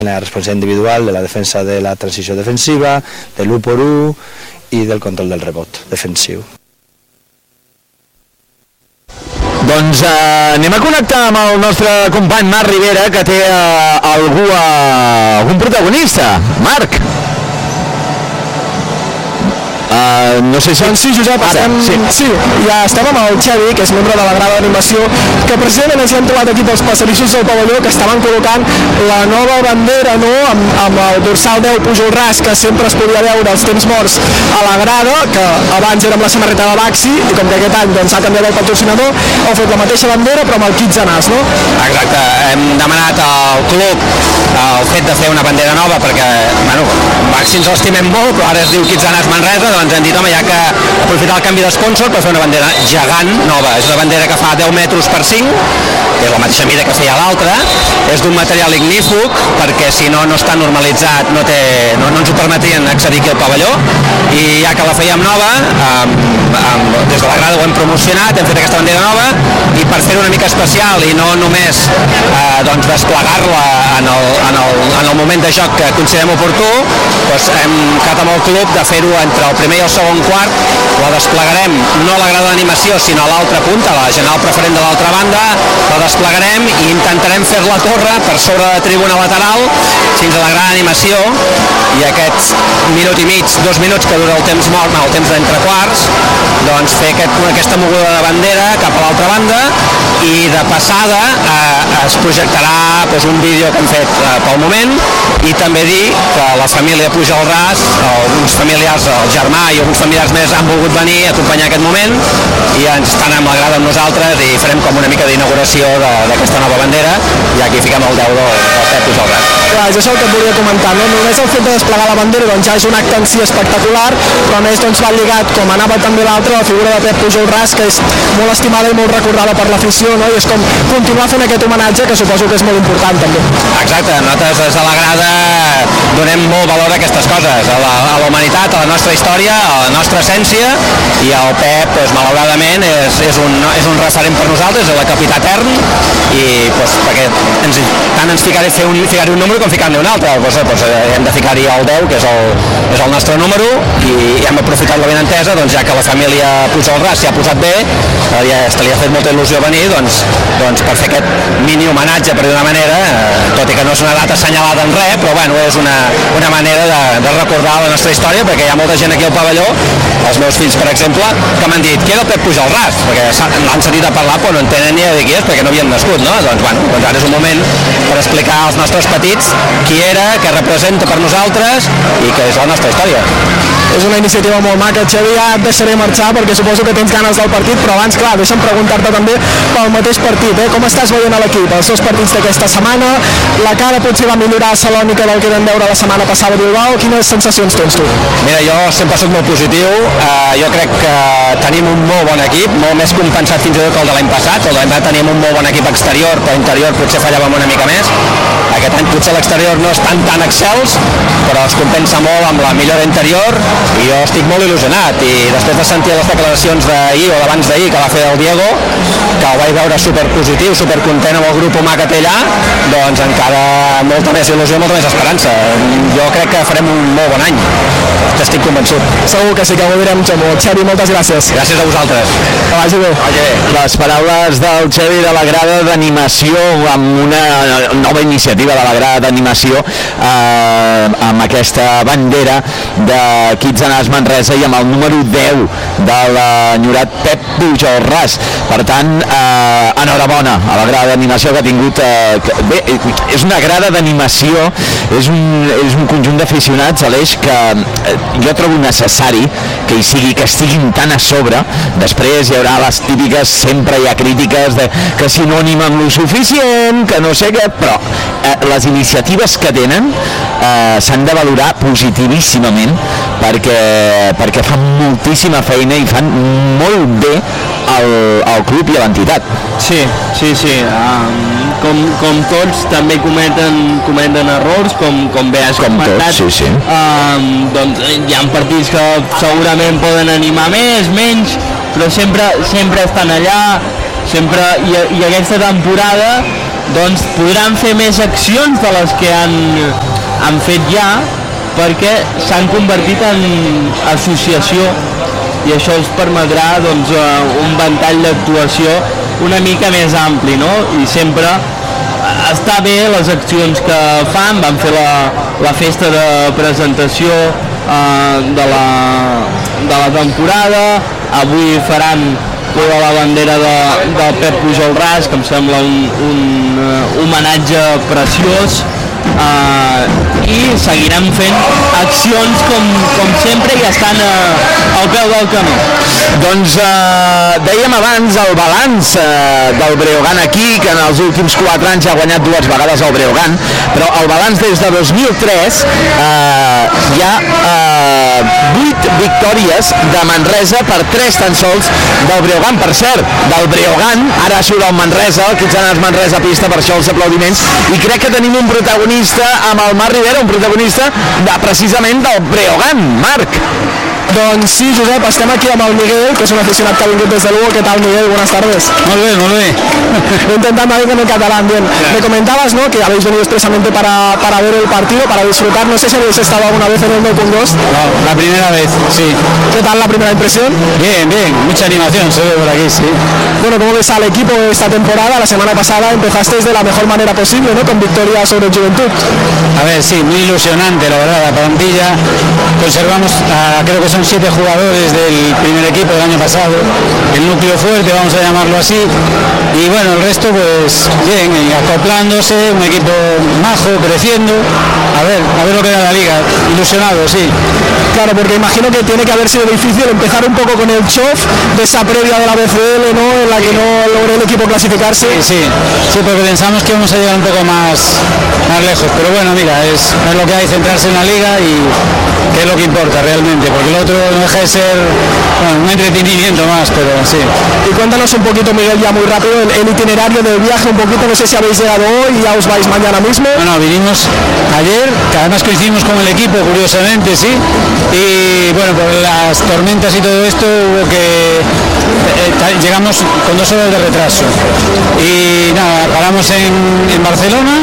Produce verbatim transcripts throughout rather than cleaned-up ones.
la responsabilitat individual de la defensa de la transició defensiva, de l'u per u i del control del rebot defensiu. Doncs eh, anem a connectar amb el nostre company Marc Rivera, que té eh, algú, eh, algun protagonista. Marc! Uh, no sé si... Doncs sí, Josep, Ara, estem... sí. sí, ja estàvem amb el Xavi, que és membre de la grada d'animació, que precisament ens hem trobat aquí pels passadissos del pavelló, que estaven col·locant la nova bandera, no?, amb, amb el dorsal deu Pujol Ras, que sempre es podia veure els temps morts a la grada, que abans era amb la samarreta de Baxi, i com que aquest any doncs, ha canviat el patrocinador, heu fet la mateixa bandera però amb el Kids Anàs, no? Exacte, hem demanat al club el fet de fer una bandera nova perquè, bueno, Baxi ens l'estimem molt, però ara es diu Kids Anàs Manresa, doncs hem dit, home, ja que aprofitar el canvi d'esponsor per fer una bandera gegant nova. És una bandera que fa deu metres per cinc, que és la mateixa mida que feia l'altra, és d'un material ignífug, perquè si no no està normalitzat, no, té, no, no ens ho permetrien accedir aquí al pavelló, i ja que la fèiem nova, amb, amb, des de la grada ho hem promocionat, hem fet aquesta bandera nova, i per fer-ho una mica especial i no només eh, doncs desplegar-la en el, en, el, en el moment de joc que considerem oportú, doncs hem quedat amb el club de fer-ho entre el primer i el segon quart, la desplegarem no a la grada d'animació sinó a l'altra punta, a la general preferent de l'altra banda, la desplegarem i intentarem fer la torre per sobre de la tribuna lateral fins a la grada d'animació, i aquests minut i mig, dos minuts que dura el temps mort, el temps d'entre quarts, doncs fer aquest, aquesta moguda de bandera cap a l'altra banda, i de passada eh, es projectarà doncs, un vídeo que hem fet eh, pel moment, i també dir que la família Pujol Ras, alguns familiars, el germà i alguns familiars més han volgut venir a acompanyar aquest moment i ens estan amb la grada amb nosaltres i farem com una mica d'inauguració d'aquesta nova bandera, i aquí fiquem el deu del, del Pep Pujol Ras. Clar, és això el que et volia comentar, no? Només el fet de desplegar la bandera doncs, ja és un acte en si espectacular, però a més doncs, va lligat, com anava també l'altre, la figura de Pep Pujol Ras, que és molt estimada i molt recordada per l'afició, no? I és com continuar fent aquest homenatge, que suposo que és molt important també. Exacte, nosaltres des de la grada donem molt valor a aquestes coses, a la, a la humanitat, a la nostra història, a la nostra essència, i el Pep, doncs, malauradament, és, és, un, és un referent per nosaltres, és el capità etern, i doncs, perquè ens, tant ens ficar-hi fer un, ficar un número com ficar-ne un altre, doncs, doncs, hem de ficar-hi el deu, que és el, és el nostre número, i, i hem aprofitat la benentesa, doncs, ja que la família Pujol Ras s'hi ha posat bé, eh, ja li ha fet molta il·lusió venir, doncs, doncs per fer aquest mini homenatge, per d'una manera, eh, tot i que no és una data assenyalada en res, però bueno, és una, una manera de, de recordar la nostra història, perquè hi ha molta gent aquí al pavelló, els meus fills, per exemple, que m'han dit, qui era el Pep Pujol Ras? Perquè l'han sentit a parlar, però no entenen ni de qui és, perquè no havien nascut, no? Doncs, bueno, doncs ara és un moment per explicar als nostres petits qui era, què representa per nosaltres i què és la nostra història. És una iniciativa molt maca. Xavi, ja et deixaré marxar perquè suposo que tens ganes del partit, però abans, clar, deixa'm preguntar-te també pel mateix partit, eh? Com estàs veient a l'equip, els seus partits d'aquesta setmana? La cara potser va millorar a Salònica del que vam veure la setmana passada a Bilbao. Quines sensacions tens tu? Mira, jo sempre soc molt positiu, eh, jo crec que tenim un molt bon equip, molt més compensat fins i tot que el de l'any passat. El de l'any passat teníem un molt bon equip exterior, però interior potser fallàvem una mica més. Aquest any potser l'exterior no estan tan excels, però es compensa molt amb la millora interior, i jo estic molt il·lusionat, i després de sentir les declaracions d'ahir o d'abans d'ahir que va fer el Diego, que el vaig veure superpositiu, supercontent amb el grup humà que té allà, doncs encara molta més il·lusió, molta més esperança. Jo crec que farem un molt bon any, estic convençut. Segur que sí, que ho direm, Xavi, moltes gràcies. Gràcies a vosaltres. Que vagi bé. Vagi bé. Les paraules del Xavi de la grada d'animació, amb una nova iniciativa de la grada d'animació, eh, amb aquesta bandera de Kids Anàs Manresa i amb el número deu de l'enyorat Pep Pujol Ras. Per tant, eh, enhorabona a la grada d'animació que ha tingut... Eh, que, bé, és una grada d'animació, és un, és un conjunt d'aficionats a l'eix que eh, jo trobo necessari que hi sigui, que estiguin tan a sobre. Després hi haurà les típiques, sempre hi ha crítiques de que si no animen lo suficient, que no sé què, però eh, les iniciatives que tenen eh, s'han de valorar positivíssimament perquè, perquè fan moltíssima feina i fan molt bé al, al club i a l'entitat. Sí, sí, sí. Um, com, com tots també cometen, cometen errors, com, com bé has com comentat. Tots, sí, sí. Um, doncs hi ha partits que segurament poden animar més, menys, però sempre, sempre estan allà, sempre, i, i aquesta temporada doncs podran fer més accions de les que han, han fet ja, perquè s'han convertit en associació i això els permetrà doncs, un ventall d'actuació una mica més ampli, no? I sempre està bé les accions que fan. Van fer la, la festa de presentació eh, de, la, de la temporada, avui faran de la bandera de, del Pep Pujol Ras, que em sembla un, un uh, homenatge preciós, uh, i seguirem fent accions com, com sempre i estan uh, al peu del camí. Doncs eh, dèiem abans el balanç eh, del Breogán aquí, que en els últims quatre anys ha guanyat dues vegades el Breogán, però el balanç des de dos mil tres eh, hi ha eh, vuit victòries de Manresa per tres tan sols del Breogán. Per cert, del Breogán, ara surt el Manresa, el Quitxanes Manresa pista, per això els aplaudiments, i crec que tenim un protagonista amb el Marc Rivera, un protagonista de, precisament del Breogán. Marc. Doncs sí, Josep, estem aquí amb el Miguel, que es un aficionado que ha venido desde Lugo. ¿Qué tal, Miguel? Buenas tardes. Muy bien, muy bien. Intentando ahí con el catalán, bien. Me comentabas, ¿no?, que habéis venido expresamente para, para ver el partido, para disfrutar. No sé si habéis estado alguna vez en el Nou Punt Dos. No, la primera vez, sí. ¿Qué tal la primera impresión? Bien, bien, mucha animación se ve por aquí, sí. Bueno, ¿cómo ves al equipo esta temporada? La semana pasada empezasteis de la mejor manera posible, ¿no?, con victoria sobre el Juventud. A ver, sí, muy ilusionante, la verdad, la plantilla. Conservamos, a, creo que son siete jugadores del primer equipo del año pasado, el núcleo fuerte, vamos a llamarlo así, y bueno, el resto pues bien, acoplándose, un equipo majo, creciendo, a ver, a ver lo que da la liga, ilusionado, sí. Claro, porque imagino que tiene que haber sido difícil empezar un poco con el chof de esa previa de la B C L, ¿no?, en la que no logró el equipo clasificarse. Sí, sí, sí, porque pensamos que vamos a llegar un poco más, más lejos, pero bueno, mira, es, es lo que hay, centrarse en la liga y que es lo que importa realmente, porque el otro no deja de ser, bueno, un entretenimiento más, pero sí. Y cuéntanos un poquito, Miguel, ya muy rápido, el, el itinerario del viaje, un poquito, no sé si habéis llegado hoy y ya os vais mañana mismo. Bueno, vinimos ayer, que además coincidimos con el equipo, curiosamente, sí, y bueno, por las tormentas y todo esto hubo que eh, llegamos con dos horas de retraso y nada, paramos en, en Barcelona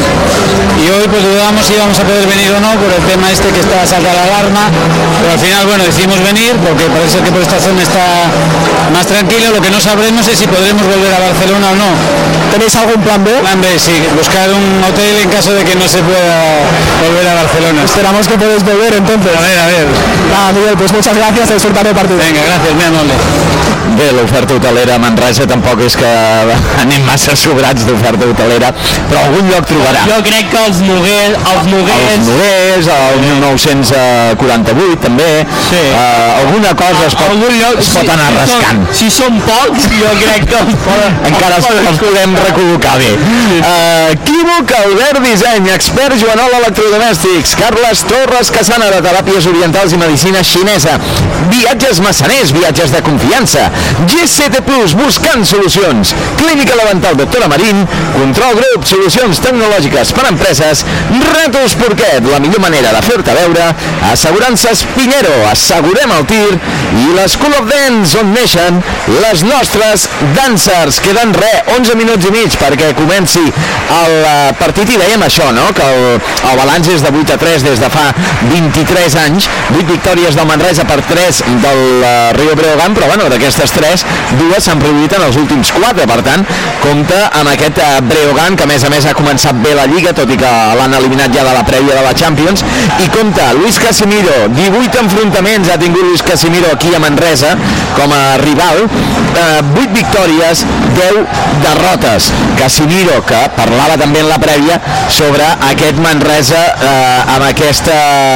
y hoy pues dudamos si íbamos a poder venir o no por el tema este que está salta la alarma, pero al final bueno, decidimos venir porque parece que por esta zona está más tranquilo. Lo que no sabremos es si podremos volver a Barcelona o no. ¿Tenéis algún plan B? Plan B, sí, buscar un hotel en caso de que no se pueda volver a Barcelona. Esperamos que podéis volver entonces. A ver, a ver. Nada, Miguel, pues muchas gracias, disfrutar del partido. Venga, gracias, muy amable. Bé, l'oferta hotelera a Manresa tampoc és que anem massa sobrats d'oferta hotelera, però algun lloc trobarà. Jo crec que els Noguers, els Noguers... Els Noguers, el mil nou-cents quaranta-vuit també, sí. uh, alguna cosa es pot, lloc, es pot si, anar si rascant. Són, si són pocs, jo crec que els poden... Encara els, els podem recol·locar bé. Uh, Quívoc, Albert Disseny, expert Joanol Electrodomèstics, Carles Torres Casana de Teràpies Orientals i Medicina Xinesa, Viatges Massaners, viatges de confiança, G C T Plus, buscant solucions, Clínica Levantal Doctora Marín, Control Group, solucions tecnològiques per a empreses, Rètols Porquet, la millor manera de fer-te veure, Assegurances Pinheiro, assegurem el tir, i l'School of Dance, on neixen les nostres dancers. Queden res, onze minuts i mig perquè comenci el partit i dèiem això, no?, que el, el balanç és de vuit a tres des de fa vint-i-tres anys, vuit victòries del Manresa per tres del uh, Rio Breogán, però bueno, d'aquestes tres, dues s'han produït en els últims quatre, per tant, compta amb aquest uh, Breogán, que a més a més ha començat bé la Lliga, tot i que l'han eliminat ja de la prèvia de la Champions, i compta Luis Casimiro, divuit enfrontaments ha tingut Luis Casimiro aquí a Manresa com a rival, uh, vuit victòries, deu derrotes. Casimiro, que parlava també en la prèvia sobre aquest Manresa eh, amb aquesta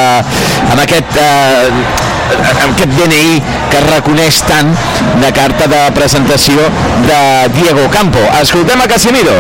amb aquest eh, amb aquest D N I que reconeix tant de carta de presentació de Diego Campo. Escoltem a Casimiro.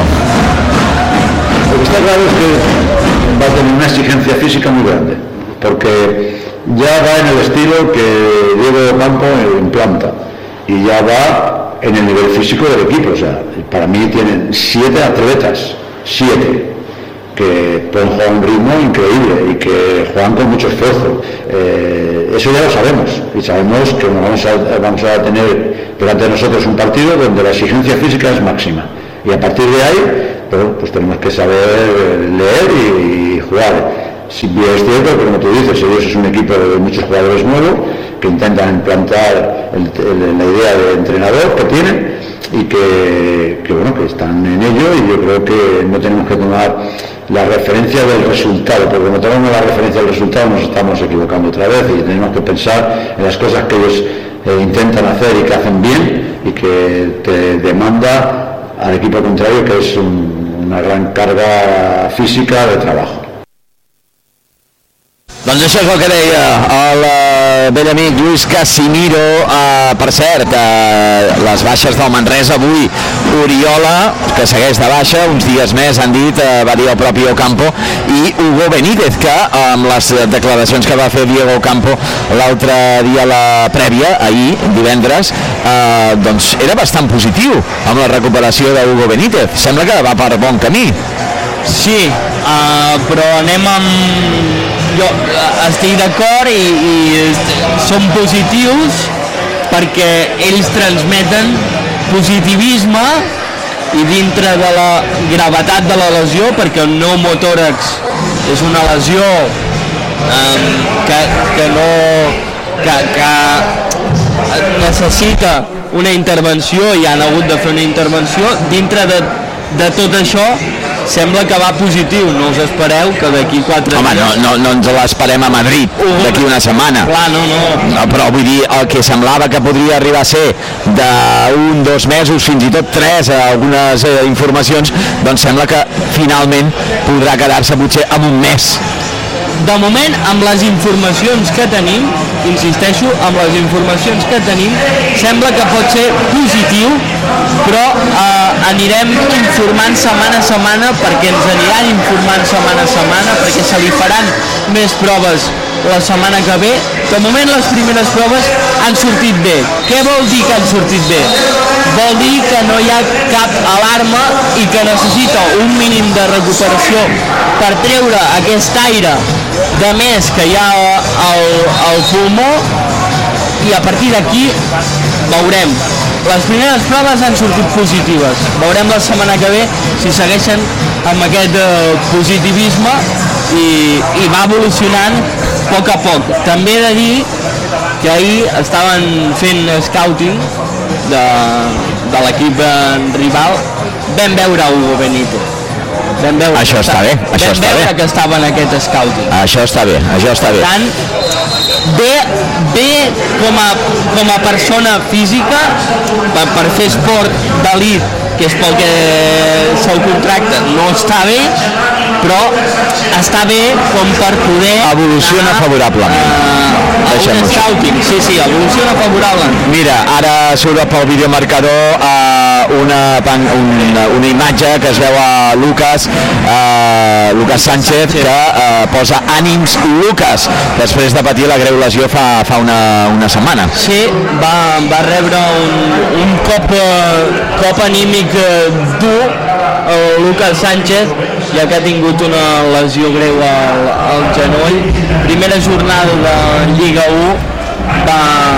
Lo que está claro es que va a tener una exigencia física muy grande, porque ya va en el estilo que Diego Campo implanta y ya va en el nivel físico del equipo. O sea, para mí tienen siete atletas, siete, que pueden jugar a un ritmo increíble y que juegan con mucho esfuerzo. Eh, eso ya lo sabemos, y sabemos que vamos a, vamos a tener delante de nosotros un partido donde la exigencia física es máxima, y a partir de ahí pero pues tenemos que saber leer y, y jugar. Si bien es cierto que, como tú dices, ellos es un equipo de muchos jugadores nuevos que intentan implantar el, el, la idea de entrenador que tienen y que, que, bueno, que están en ello, y yo creo que no tenemos que tomar la referencia del resultado, porque cuando tomamos la referencia del resultado nos estamos equivocando otra vez, y tenemos que pensar en las cosas que ellos eh, intentan hacer y que hacen bien y que te demanda al equipo contrario, que es un, una gran carga física de trabajo. Doncs això és el que deia el eh, vell amic Lluís Casimiro. Eh, per cert, eh, les baixes del Manresa avui, Oriola, que segueix de baixa, uns dies més han dit, eh, va dir el propi Ocampo, i Hugo Benítez, que eh, amb les declaracions que va fer Diego Ocampo l'altre dia, la prèvia, ahir, divendres, eh, doncs era bastant positiu amb la recuperació d'Hugo Benítez. Sembla que va per bon camí. Sí, uh, però anem amb... Jo estic d'acord i, i som positius perquè ells transmeten positivisme, i dintre de la gravetat de la lesió, perquè el pneumotòrax és una lesió um, que, que no... que, que necessita una intervenció, i han hagut de fer una intervenció. Dintre de, de tot això sembla que va positiu. No us espereu que d'aquí quatre Home, dies... no, no, no ens l'esperem a Madrid d'aquí una setmana. Clar, no, no. no. Però vull dir, el que semblava que podria arribar a ser d'un, dos mesos, fins i tot tres, algunes eh, informacions, doncs sembla que finalment podrà quedar-se potser amb un mes. De moment, amb les informacions que tenim, insisteixo, amb les informacions que tenim, sembla que pot ser positiu, però eh, anirem informant setmana a setmana, perquè ens aniran informant setmana a setmana, perquè se li faran més proves la setmana que ve. De moment les primeres proves han sortit bé. Què vol dir que han sortit bé? Vol dir que no hi ha cap alarma i que necessita un mínim de recuperació per treure aquest aire de més que hi ha al, al pulmó, i a partir d'aquí veurem. Les primeres proves han sortit positives. Veurem la setmana que ve si segueixen amb aquest eh, positivisme i, i va evolucionant a poc a poc. També he de dir que ahir estaven fent scouting de, de l'equip rival. Vam veure Hugo Benítez. Vam veure això està bé, això vam està veure bé. que estava en aquest scouting. Això està bé, això està bé. Per tant, bé, bé com, a, com a persona física, per, per fer esport d'elit, que és pel que se'l contracta, no està bé, però està bé com per poder... Evoluciona favorablement. A, a un scouting, sí, sí, evoluciona favorablement. Mira, ara surt pel videomarcador uh, una, una, una imatge que es veu a Lucas, uh, Lucas Sánchez, que uh, posa ànims Lucas, després de patir la greu lesió fa, fa una, una setmana. Sí, va, va rebre un, un cop, cop anímic dur, el Lucas Sánchez, ja que ha tingut una lesió greu al, al genoll. Primera jornada de Lliga u, va,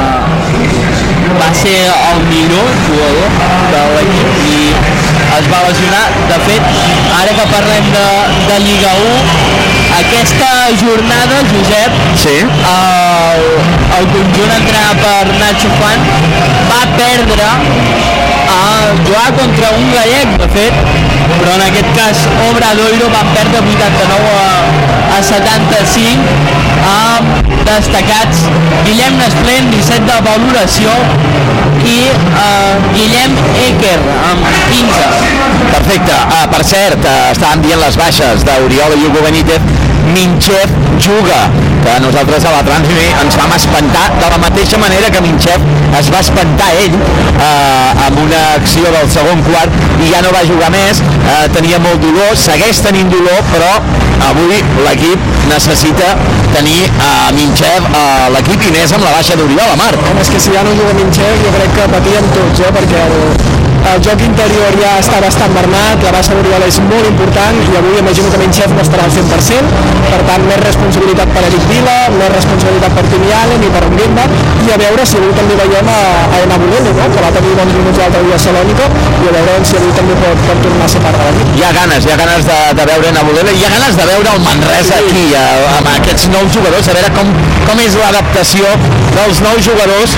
va ser el millor jugador de l'equip i es va lesionar. De fet, ara que parlem de, de Lliga u, aquesta jornada, Josep, sí. el, el conjunt entrenat per Nacho Fan va perdre a jugar contra un gallec, de fet, però en aquest cas Obradoiro van perdre vuitanta-nou a setanta-cinc, amb destacats Guillem Nesplén, disset de valoració, i eh, Guillem Eker amb quinze. Perfecte. Uh, per cert, uh, estàvem dient les baixes d'Oriola i Hugo Benítez. Minchev juga, que nosaltres a la Transmi ens vam espantar de la mateixa manera que Minchev es va espantar ell eh, amb una acció del segon quart i ja no va jugar més. Eh, tenia molt dolor, segueix tenint dolor, però avui l'equip necessita tenir a eh, Minchev a eh, l'equip, i més amb la baixa d'Oriola, Marc. Home, és que si ja no juga Minchev jo crec que patien tots, eh? Perquè el, el joc interior ja està bastant bernat, la baixa d'Oriola és molt important i avui imagino que Menchef no estarà al cent per cent, per tant més responsabilitat per Eric Vila, més responsabilitat per Timi Allen i per Onguenda, i a veure si avui també veiem a, a Enabulele, no? Que va tenir bons minuts l'altre dia a Salònica, i a veure si avui també pot, pot tornar a ser part de l'equip. Hi ha ganes, hi ha ganes de, de veure Enabulele, hi ha ganes de veure el Manresa sí. aquí, a, amb aquests nous jugadors, a veure com, com és l'adaptació dels nous jugadors.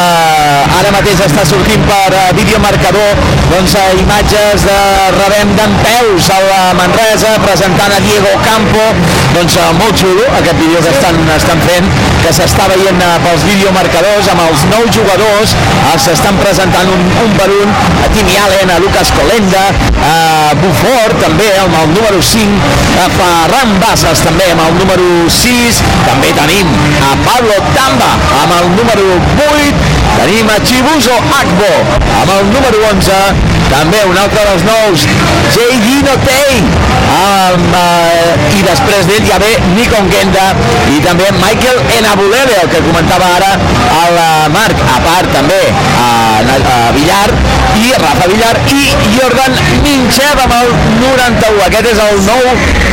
Uh, ara mateix està sortint per uh, videomarcador doncs, uh, imatges de rebem d'en peus a la Manresa presentant a Diego Campo, doncs uh, molt xulo aquest vídeo que estan, estan fent, que s'està veient uh, pels videomarcadors amb els nous jugadors, uh, s'estan presentant un, un per un, a Timi Allen, a Lucas Colenda, a Buford també amb el número cinc, a Ferran Bassas també amb el número sis, també tenim a Pablo Tamba amb el número vuit, tenim a Chibuzo Agbo amb el número onze, també un altre dels nous, J D Notei, amb, eh, i després d'ell ja ve Nick Onguenda i també Michael Enabulele, el que comentava ara el Marc, a part també a, a Villar i Rafa Villar i Jordan Minchev amb el noranta-u. Aquest és el nou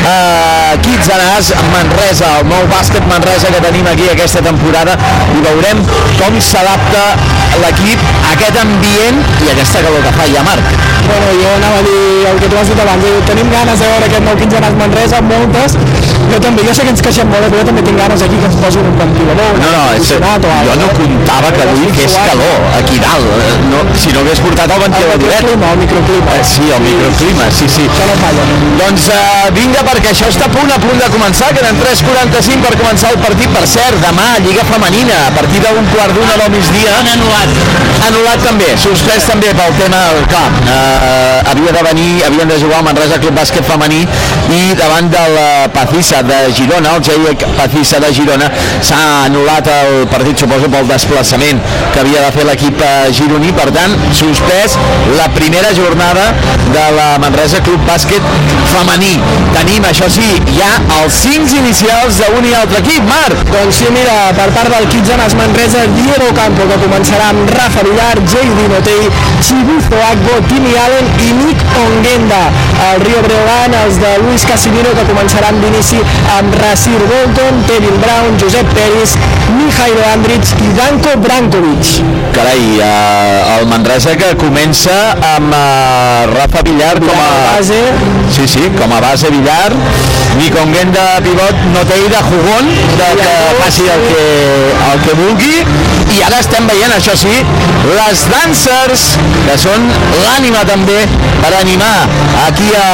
eh, Kitsanàs Manresa, el nou bàsquet Manresa que tenim aquí aquesta temporada, i veurem com s'adapta l'equip a aquest ambient i a aquesta calor que fa ja, Marc. Bueno, jo anava a dir el que tu has dit abans, tenim ganes de veure aquest nou Kitsanàs Manresa, moltes. Jo també, jo sé que ens queixem molt, però jo també tinc ganes aquí que ens posin un ventilador. No, no, és, jo no comptava que avui fes calor aquí dalt, no, si no hagués portat el ventilador. El microclima, el microclima. Eh, sí, el microclima, sí, sí. Això no falla. Doncs uh, vinga, perquè això està a punt, a punt de començar, queden tres quaranta-cinc per començar el partit. Per cert, demà, Lliga Femenina, a partir d'un quart d'una del migdia. Han anul·lat. Anul·lat també, suspès també pel tema, clar, uh, havia de venir, havien de jugar al Manresa Club Bàsquet Femení i davant del Pacissa de Girona, el J E C Pacissa de Girona, s'ha anul·lat el partit, suposo, pel desplaçament que havia de fer l'equip gironí, per tant, suspès la primera jornada de la Manresa Club Bàsquet Femení. Tenim, això sí, ja els cinc inicials d'un i altre equip, Marc. Doncs sí, mira, per part del Kitsanàs Manresa, Diego Campo, que començarà amb Rafa Villar, J D Notei, Chibuzo Agbo, Timi Allen i Nick Onguenda. El Rio Breogán, els de Luis Casimiro, que començaran d'inici amb Rasir Bolton, Tevin Brown, Josep Peris, Mijailo Andrić i Danko Brankovic. Carai, eh, el Manresa que comença amb eh, Rafa Villar com a base. Sí, sí, com a base Villar, Nick Onguenda pivot, Notei de jugón, de que faci el que, el que vulgui, i ara estem veient, això sí, les dancers, que són l'ànima també per animar aquí a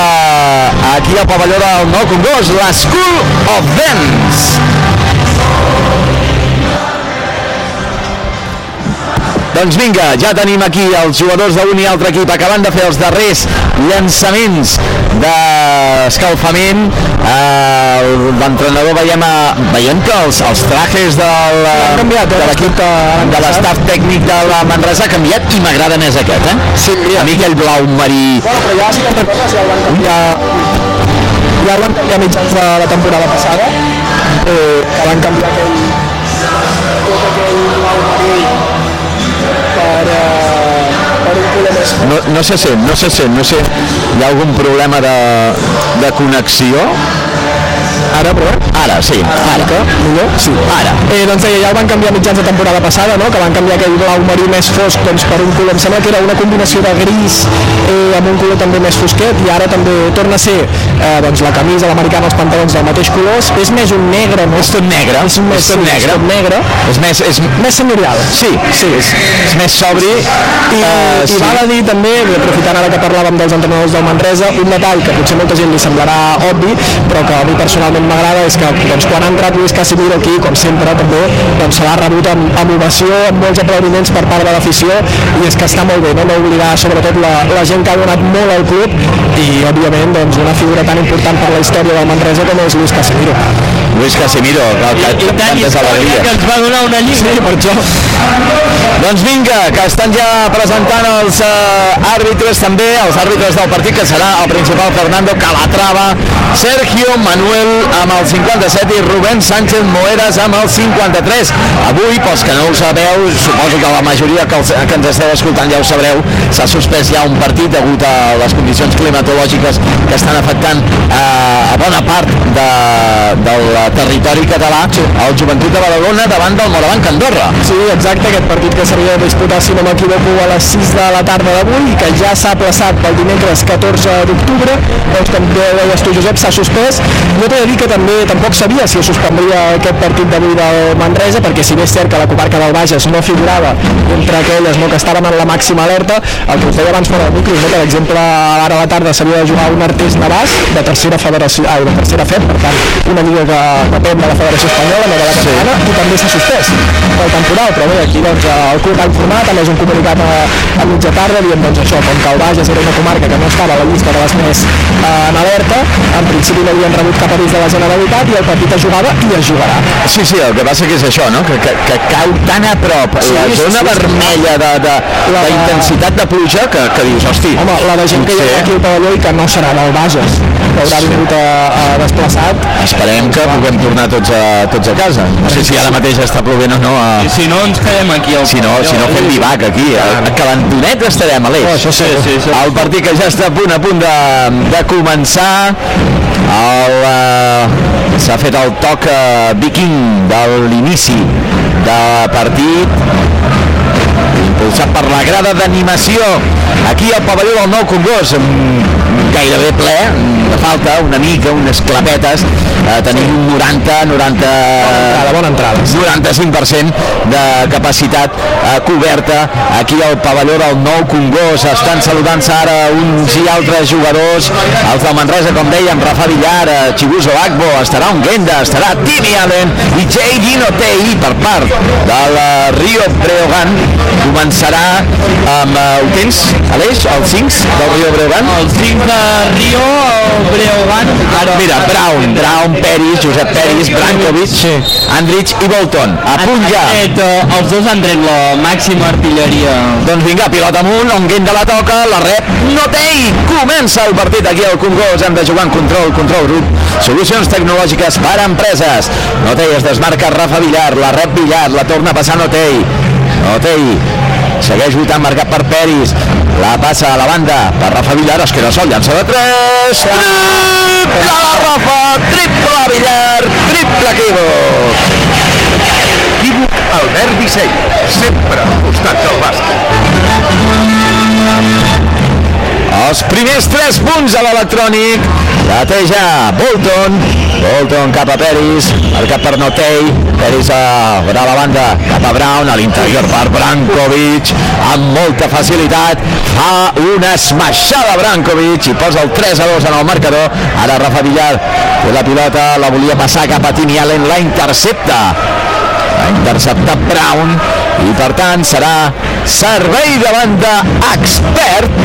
aquí al pavelló del Nou Congost, la School of Dance. Doncs vinga, ja tenim aquí els jugadors d'un i altre equip acabant de fer els darrers llançaments d'escalfament. Eh, L'entrenador veiem, a, veiem que els, els trajes del, de l'equip de l'estaf tècnic de la Manresa ha canviat i m'agrada més aquest, eh? Sí, a mi aquell blau marí. Bueno, però ja si te'n recordes, ja el van canviar, ja el van canviar mitjans de la temporada passada, eh, que van canviar aquell, tot aquell blau marí per, uh, per un color més fort. No, no se sent, no se sent, no sé, hi ha algun problema de, de connexió? Ara, però? Ara, sí, ara. Que, millor? Sí. Ara. Eh, doncs deia, ja el van canviar mitjans de temporada passada, no? Que van canviar aquell blau marí més fosc doncs, per un color, em sembla que era una combinació de gris eh, amb un color també més fosquet, i ara també torna a ser eh, doncs, la camisa, l'americana, els pantalons del mateix color, és més un negre, no? És tot negre, és, més, és tot sí, negre. És tot negre. És més, és... Més senyorial. Sí, sí, és, és més sobri. I, uh, i sí. val a dir també, aprofitant ara que parlàvem dels entrenadors del Manresa, un detall que potser molta gent li semblarà obvi, però que a mi personalment m'agrada, és que doncs, quan ha entrat Luis Casimiro aquí, com sempre també, doncs, se l'ha rebut amb, amb ovació, amb molts aplaudiments per part de l'afició, i és que està molt bé, no, no oblidar sobretot la, la gent que ha donat molt al club, i òbviament doncs, una figura tan important per la història del Manresa com és Luis Casimiro. Luis Casimiro, que, que, que tantes alegries. Que ens va donar una lliga. Sí, per això. Doncs vinga, que estan ja presentant els uh, àrbitres també, els àrbitres del partit, que serà el principal Fernando Calatrava, Sergio Manuel amb el cinquanta-cinc cinquanta-set i Rubén Sánchez Moeras amb el cinquanta-tres. Avui, pels que no ho sabeu, suposo que la majoria que, els, que ens esteu escoltant ja ho sabreu, s'ha suspès ja un partit degut a les condicions climatològiques que estan afectant eh, a bona part de, del territori català, el Joventut de Badalona davant del Morabanc Andorra. Sí, exacte, aquest partit que s'havia de disputar, si no m'equivoco, a les sis de la tarda d'avui i que ja s'ha aplaçat pel dimecres catorze d'octubre, doncs com deies tu, Josep, s'ha suspès. Jo t'he de dir que també tampoc sabia si es suspendria aquest partit d'avui del Manresa, perquè si bé és cert que la comarca del Bages no figurava entre aquelles no, que estaven en la màxima alerta, el que us deia abans fora de micros, no, que per exemple ara a la tarda s'havia de jugar un Artés Navàs de tercera federació, ai, de tercera F E P, per tant una lliga que depèn de la Federació Espanyola, no de la catalana, sí. I també s'ha suspès pel temporal, però bé, aquí doncs el club ha informat, també és un comunicat a, a mitja tarda, dient doncs això, com que el Bages era una comarca que no estava a la llista de les més eh, en alerta, en principi no havien rebut cap avís de la Generalitat i el partit es jugava i es jugarà. Sí, sí, el que passa que és això, no? Que, que, que cau tan a prop sí, la zona sí, sí, vermella de, de, la intensitat de pluja que, que dius, hosti... Home, la de gent que hi ha aquí al pavelló i que no serà del Bages, que haurà vingut a, a desplaçat. Esperem que puguem tornar tots a, tots a casa. No sé si ara mateix està plovent o no. A... I si no, ens quedem aquí al si no, si no fem vivac aquí. A, a Calentonet estarem, Aleix. Oh, això sí, sí, sí. El partit que ja està a punt a punt de, de començar. El, uh, s'ha fet el toc uh, viking de l'inici de partit, impulsat per la grada d'animació aquí al pavelló del Nou Congost, gairebé ple, de falta una mica, unes clapetes, eh, tenim un noranta, noranta, bona entrada, noranta-cinc per cent de capacitat eh, coberta aquí al pavelló del Nou Congost. Estan saludant-se ara uns i altres jugadors, els del Manresa, com dèiem, Rafa Villar, eh, Chibuzo Agbo, estarà Onguenda, estarà Timmy Allen i Jay Dinotei per part del uh, Rio Breogán. Començarà amb, uh, ho tens, Aleix, els cinc del Rio Breogán? Els cinc de Rio, el Breogán... Ara, mira, Brown, Brown, Peris, Josep Peris, Brankovic, sí. Andrich i Bolton. A punt ja. Tret, uh, els dos han tret la màxima artilleria. Doncs vinga, pilota amunt, Onguenda la toca, la rep, Notei! Comença el partit aquí al Congost, hem de jugar en control, control grup, solucions tecnològiques per a empreses. Notei es desmarca Rafa Villar, la rep Villar, la torna a passar Notei. Notei segueix lluitant, marcat per Peris, la passa a la banda per Rafa Villar, es queda sol, llança de tres, triple la Rafa, triple Villar, triple equívoc. Equívoc Albert Disseny, sempre al costat del bàsquet. Els primers tres punts a l'electrònic, la té ja Bolton, Bolton cap a Peris, marcat per Notei, Peris a, a la banda cap a Brown, a l'interior per Brankovic, amb molta facilitat, fa una esmaixada Brankovic i posa el tres a dos en el marcador. Ara Rafa Villar té la pilota, la volia passar cap a Timmy Allen, la intercepta, l'ha interceptat Brown i per tant serà servei de banda expert.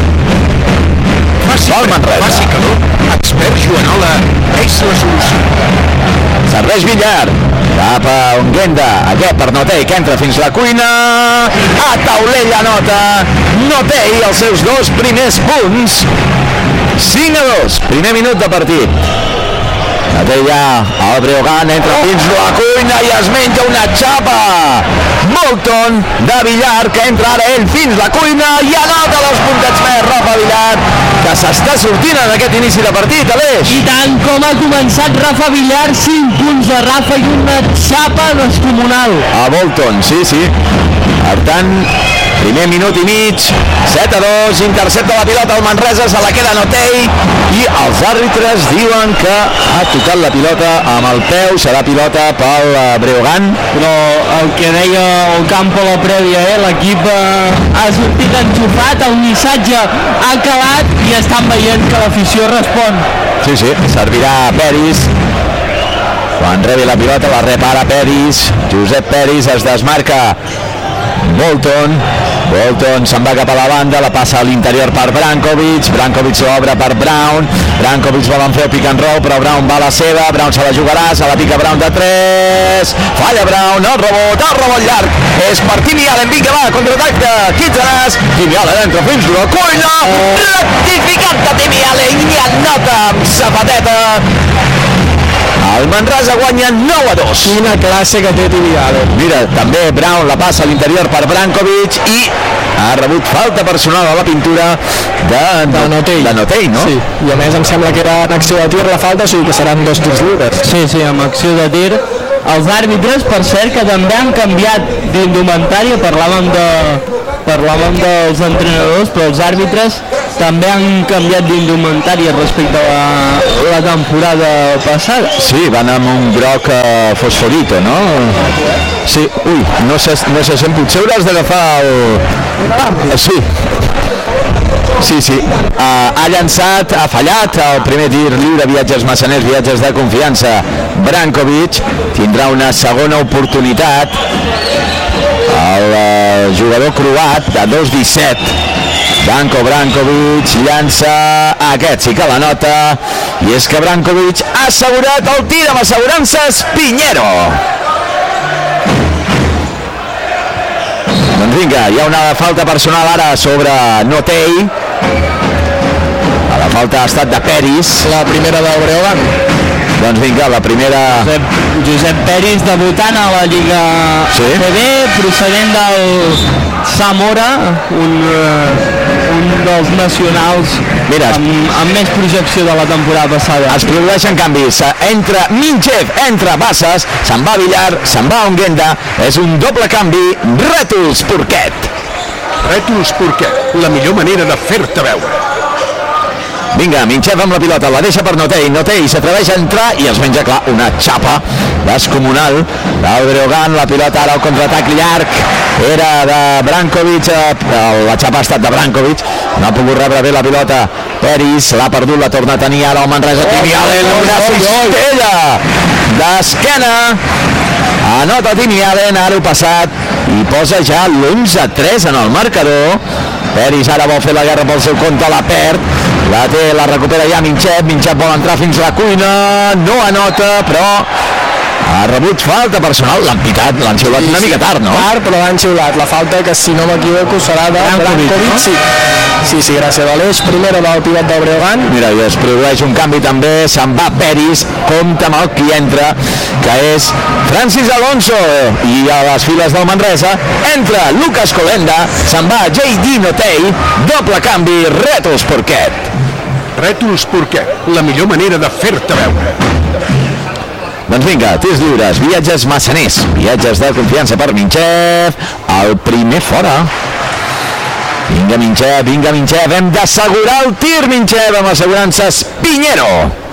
Bàsicament, expert Joanola és la solució. Serveix Villar cap a Onguenda, aquest per Notei, que entra fins la cuina, a taulella nota Notei els seus dos primers punts, cinc a dos, primer minut de partit. Notei ja, el Breogán entra fins la cuina i es menja una xapa. Bolton de Villar, que entra ara ell fins la cuina i anota dos puntets més. Rafa Villar, que s'està sortint en aquest inici de partit, Aleix. I tant com ha començat Rafa Villar, cinc punts de Rafa i una xapa descomunal. A Bolton, sí, sí. Per tant, primer minut i mig, set a dos, intercepta la pilota el Manresa, se la queda Notei i els àrbitres diuen que ha tocat la pilota amb el peu, serà pilota pel Breogán. Però el que deia el Campo a la prèvia, eh, l'equip eh, ha sortit enxufat, el missatge ha calat i estan veient que l'afició respon. Sí, sí, servirà Peris. Quan rebi la pilota la repara Peris, Josep Peris es desmarca Bolton, Bolton se'n va cap a la banda, la passa a l'interior per Brankovic, Brankovic l'obre per Brown, Brankovic volen fer el pick and roll, però Brown va a la seva, Brown se la jugarà, se la pica Brown de tres, falla Brown, el rebot, el rebot llarg, és per Timmy Allen, vinga va, contraatac de Kitzanas, Timmy Allen entra fins la cuina, rectificat de Timmy Allen i anota amb zapateta. El Manresa guanya nou a dos. Quina classe que té Tibiale. Mira, també Brown la passa a l'interior per Brankovic i ha rebut falta personal a la pintura de, de Notell. De Notell, no? Sí, i a més em sembla que era en acció de tir la falta, o sigui que seran dos tirs lliures. Sí, sí, amb acció de tir. Els àrbitres, per cert, que també han canviat d'indumentària, parlàvem de parlàvem dels entrenadors, però els àrbitres també han canviat d'indumentària respecte a la, la temporada passada. Sí, van amb un groc eh, fosforito, no? Sí, ui, no se, no se sent, potser hauràs d'agafar el... Sí. Sí, sí, uh, ha llançat, ha fallat el primer tir lliure, Viatges Massaners, Viatges de confiança. Brankovic tindrà una segona oportunitat. El uh, jugador croat de dos disset, Danko Brankovic, llança aquest, sí que la nota, i és que Brankovic ha assegurat el tir amb assegurances Piñero. Doncs vinga, hi ha una falta personal ara sobre Notell. La falta ha estat de Peris. La primera del Breogán. Doncs vinga, la primera... Josep, Josep Peris debutant a la Lliga sí? A C B, procedent del Zamora, un, uh, un dels nacionals Mira, amb, amb més projecció de la temporada passada. Es produeixen canvis. Entra Minchev, entra Bassas, se'n va Villar, se'n va Onguenda. És un doble canvi. Rètols Porquet. Rètols Porquet, la millor manera de fer-te veure. Vinga, Minchev amb la pilota, la deixa per Notell. Notell s'atreveix a entrar i es menja, clar, una xapa descomunal del Breogán. La pilota ara al contraatac llarg era de Brankovic, la xapa ha estat de Brankovic, no ha pogut rebre bé la pilota Peris, l'ha perdut, la torna a tenir ara el Manresa. Tibiale, una cistella d'esquena, anota Tibiale, ara ho passat i posa ja l'onze a tres en el marcador. Peris ara vol fer la guerra pel seu compte, la perd, la té, la recupera ja Minchev. Minchev vol entrar fins a la cuina, no anota, però ha rebut falta personal. L'han pitat, l'han xiulat sí, una mica tard, no? Tard, però l'han xiulat. La falta, que si no m'equivoco serà de Brankovic, no? Sí. Sí, sí, gràcies a l'eix, primera del pivot del Breogán. Mira, i es produeix un canvi també, se'n va Peris, compta amb el qui entra, que és Francis Alonso, i a les files del Manresa entra Lucas Colenda, se'n va J D Notell, doble canvi, Rètols Porquet. Rètols Porquet, la millor manera de fer-te veure. Doncs vinga, tirs lliures, Viatges Massaners, Viatges de confiança per Minchev, el primer fora. Vinga Minchev, vinga Minchev, hem d'assegurar el tir Minchev amb assegurances Piñero.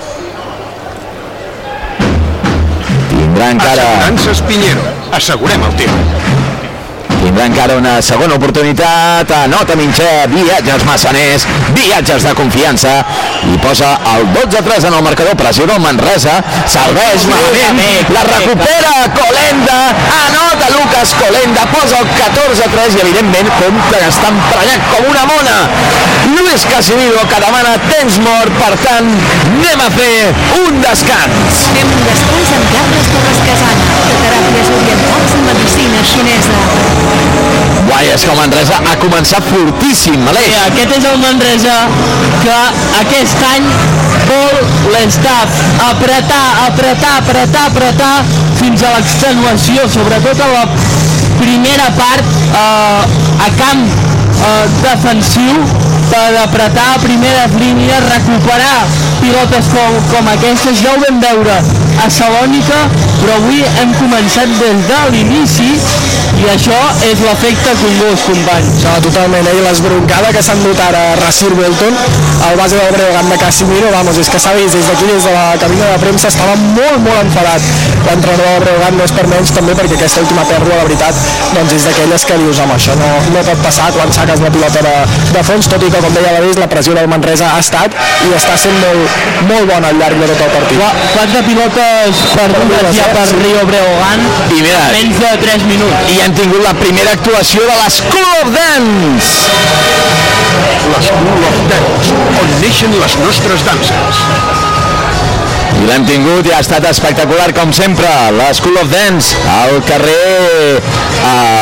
Tindrà encara... Assegurances Piñero, assegurem el tir. Tindrà encara una segona oportunitat, anota Minchev, Viatges Massaners, Viatges de confiança, i posa el dotze a tres en el marcador. Pressió del Manresa, serveix malament, la recupera Colenda, anota Lucas Colenda, posa el catorze a tres i evidentment compta que està emprenyat com una mona Luis Casimiro, que demana temps mort. Per tant, anem a fer un descans. Fem un descans amb Carles Torres Casana, de teràpies orientals i medicina xinesa. Guai, és que el Manresa ha començat fortíssim, Aleix. Sí, aquest és el Manresa que aquest any vol l'estaf apretar, apretar, apretar, apretar fins a l'extenuació, sobretot a la primera part eh, a camp eh, defensiu, per apretar a primeres línies, recuperar pilotes com, com aquestes. Ja ho vam veure a Salònica, però avui hem començat des de l'inici i això és l'efecte Congost, companys. No, totalment, eh? I l'esbroncada que s'han dut ara a Rasir Belton, el base del Breogán de Casimiro, vamos, és que s'ha vist des d'aquí, des de la cabina de premsa, estava molt, molt enfadat l'entrenador del Breogán, no és per menys també perquè aquesta última pèrdua, la veritat, doncs és d'aquelles que dius, home, això no, no pot passar quan saques la pilota de, de fons, tot i que, com deia l'Aleix, la pressió del Manresa ha estat i està sent molt, molt bona al llarg de tot el partit. Qua, quatre pilotes perdudes ja per Rio Breogán i mira, en menys de tres minuts. I han tingut la primera actuació de l'School of Dance. L'School of Dance, on neixen les nostres danses. I l'hem tingut i ha estat espectacular com sempre. La School of Dance al carrer... Eh,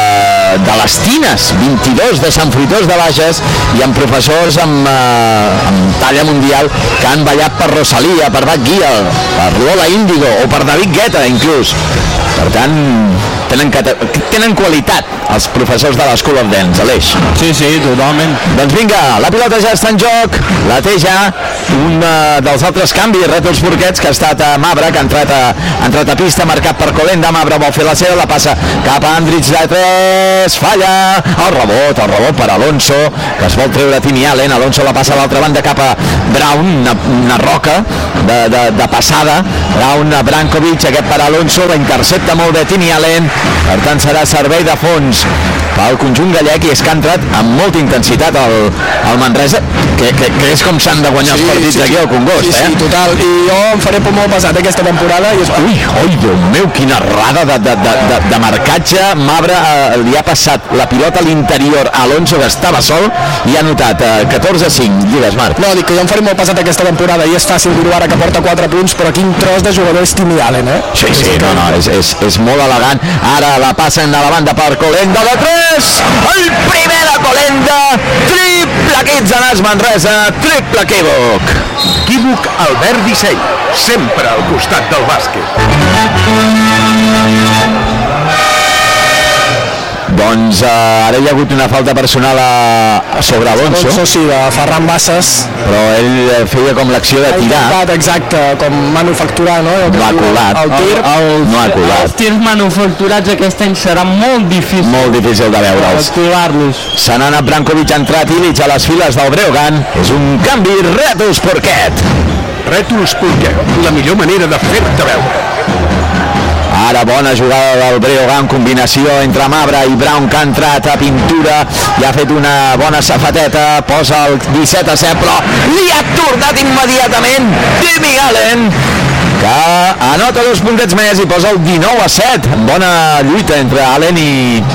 de les Tines, vint-i-dos de Sant Fruitós de Bages, i amb professors amb, eh, amb talla mundial que han ballat per Rosalia, per Bad Gyal, per Lola Índigo o per David Guetta inclús. Per tant, tenen, tenen qualitat els professors de l'School of Dance, Aleix. Sí, sí, totalment. Doncs vinga, la pilota ja està en joc, la té ja un uh, dels altres canvis, Rètols Porquets, que ha estat a Mabra, que ha entrat a, ha entrat a pista, marcat per Colenda. Mabra vol fer la seva, la passa cap a Andrich de tres, falla, el rebot, el rebot per Alonso, que es vol treure Timi Allen. Alonso la passa a l'altra banda cap a Brown, una, una roca de, de, de passada. Brown a Brankovic, aquest per Alonso, la intercepta molt bé Timi Allen, per tant serà servei de fons pel conjunt gallec, i és que ha entrat amb molta intensitat el, el Manresa, que, que, que és com s'han de guanyar sí, els partits sí, aquí al Congost, sí, eh? Sí, total, i jo em faré por molt pesat aquesta temporada. I és... Ui, ui, Déu meu, quina errada de, de, de, de, de marcatge. Mabra eh, li ha passat la pilota a l'interior a Alonso, que estava sol, i ha anotat eh, catorze a cinc. Digues, Marc. No, dic que jo em faré molt pesat aquesta temporada, i és fàcil dir-ho ara que porta quatre punts, però quin tros de jugador és Timi Allen, eh? Sí, sí, no, no, és, és, és molt elegant. Ara la passen a la banda per Colenda de tres, el primer de Colenda, triple equips de Nas Manresa, triple equívoc. Equívoc Albert Disseny, sempre al costat del bàsquet. Doncs uh, ara hi ha hagut una falta personal a, a sobre Alonso. Alonso, sí, de Ferran Bassas. Però ell feia com l'acció de tirar. Colat, exacte, com manufacturar, no? No ha colat. El tir. El, el, no ha colat. Els tirs manufacturats aquest any serà molt difícil. Molt difícil de veure'ls. Trobar-los. Se n'ha anat Brankovic, ha entrat Ilic a les files del Breogán. És un canvi, Rètols Porquet. Rètols Porquet, la millor manera de fer-te veure. Ara bona jugada del Breogán, combinació entre Mabra i Brown, que ha entrat a pintura i ha fet una bona safateta, posa el disset a set, però li ha tornat immediatament Timi Allen, que anota dos puntets més i posa el dinou a set. Bona lluita entre Allen i,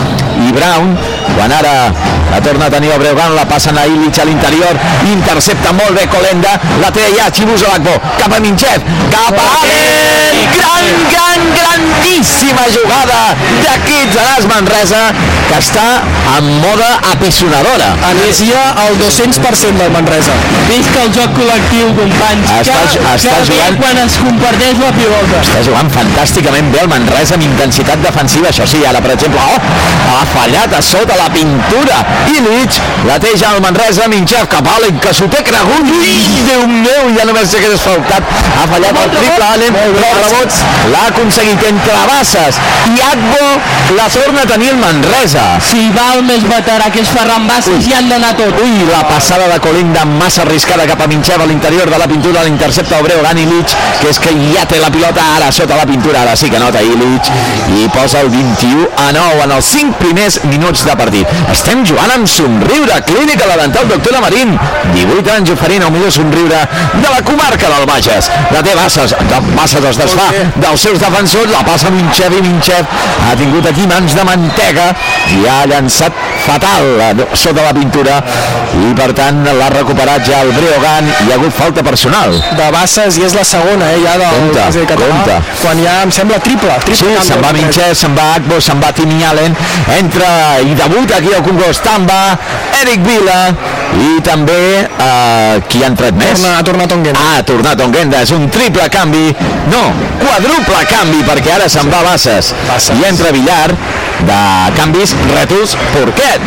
i Brown, quan ara la torna a tenir el Breogán, la passen a Ilic a l'interior, intercepta molt bé Colenda, la té ja Chibuzo Lagbo, cap a Minchev, cap a Allen, gran, gran, grandíssima jugada d'equips de Nas Manresa, que està en moda apisonadora. Energia al dos-cents per cent del Manresa. Visca el joc col·lectiu, companys, està, que, està que jugant, quan es comparteix la pilota. Està jugant fantàsticament bé el Manresa, amb intensitat defensiva, això sí, ara per exemple, oh, ha fallat a sota la pintura Ilic, la té ja el Manresa, Minchev cap a Allen, que s'ho té cregut, ui, Déu meu, ja només sé que és faltat, ha fallat el triple Allen, però el rebot l'ha aconseguit entre Bassas i Agbo, la torna a tenir el Manresa. Si va el més veterà, que és Ferran Bassas, ja han d'anar tot. Ui, la passada de Colenda massa arriscada cap a Minchev a l'interior de la pintura, l'intercepta el Breogán Ilic, que és que ja té la pilota ara sota la pintura, ara sí que nota Ilic, i posa el vint-i-u a nou en els cinc primers minuts de partit. Estem jugant amb somriure, Clínica La Dental Doctora Marín, divuit anys oferint el millor somriure de la comarca del Bages. La té Bassas, Bassas es desfà dels seus defensors, la passa Minchev, i Minchev ha tingut aquí mans de mantega i ha llançat fatal sota la pintura, i per tant l'ha recuperat ja el Breogán. Hi ha hagut falta personal de Bassas, i és la segona, eh, ja del compte, català, compte. Quan ja em sembla triple, triple sí, se'n va Minchev, se'n va Agbo, se'n va Timi Allen, entra i debuta aquí al Congost, Tamba, Eric Vila, i també eh, qui ha entrat més? Torna, ha tornat Onguenda. Ah, ha tornat Onguenda, és un triple canvi, no, quadruple canvi, perquè ara se'n va Bassas, Bassas, i entra Villar. De canvis, Rètols Porquet.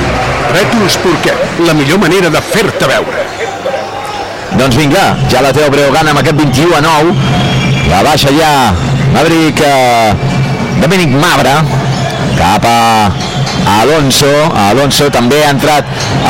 Rètols Porquet, la millor manera de fer-te veure. Doncs vinga, ja la té el Breogán amb aquest vint-i-u a nou, la baixa ja Maverick eh, Dominic Mabra cap a Alonso. Alonso també ha entrat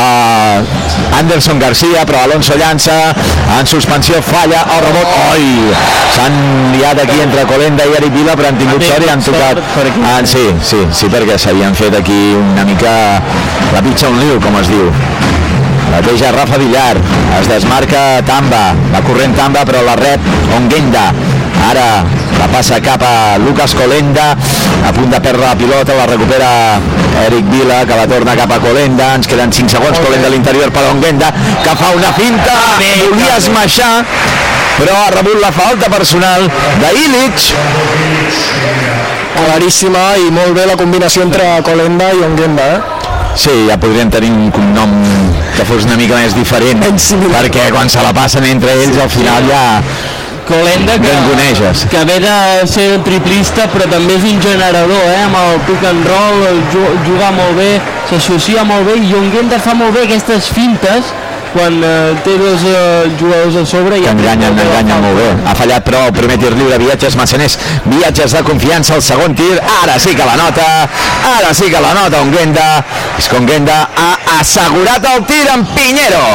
a Anderson Garcia, però Alonso llança en suspensió, falla el rebot. Oi, s'han liat aquí entre Colenda i Eric Vila, però han tingut sort i han tocat. Ah, sí, sí, sí, perquè s'havien fet aquí una mica la pitxa un liu, com es diu. La té ja Rafa Villar, es desmarca Tamba, va corrent Tamba, però la rep Onguenda. Ara la passa cap a Lucas Colenda, a punt de perdre la pilota, la recupera Eric Vila, que la torna cap a Colenda. Ens queden cinc segons, Colenda a l'interior per Onguenda, que fa una finta, volia esmaixar, però ha rebut la falta personal d'Ilic. claríssima i molt bé la combinació entre Colenda i Onguenda, eh? Sí, ja podrien tenir un cognom que fos una mica més diferent, perquè quan se la passen entre ells al final ja... Colenda que, que ve de ser triplista però també és un generador, eh? Amb el pick and roll juga molt bé, s'associa molt bé i Onguenda fa molt bé aquestes fintes quan eh, té dos eh, jugadors a sobre i enganyen, enganyen molt bé. Ha fallat però el primer tir lliure, Viatges Massaners, Viatges de confiança, el segon tir, ara sí que la nota, ara sí que la nota Onguenda, és que Onguenda ha assegurat el tir amb Piñero.